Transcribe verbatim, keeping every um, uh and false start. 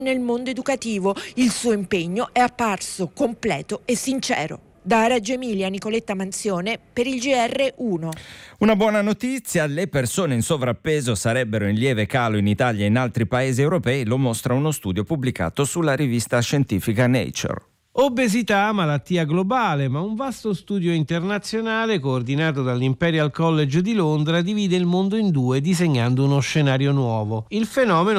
nel mondo educativo. Il suo impegno è apparso completo e sincero. Da Reggio Emilia, Nicoletta Manzione per il G R uno. Una buona notizia: le persone in sovrappeso sarebbero in lieve calo in Italia e in altri paesi europei, lo mostra uno studio pubblicato sulla rivista scientifica Nature. Obesità, malattia globale, ma un vasto studio internazionale coordinato dall'Imperial College di Londra divide il mondo in due, disegnando uno scenario nuovo. Il fenomeno